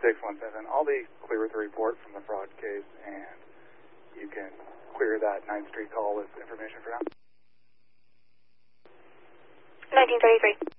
617. I'll be clear with the report from the fraud case, and you can clear that 9th Street call with information for now. 1933.